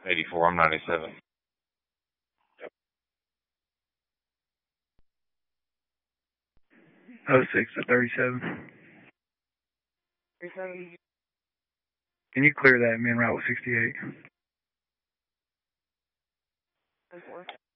84, I'm 97. 06 to 37. 37. Can you clear that, man, route 68? 10-4.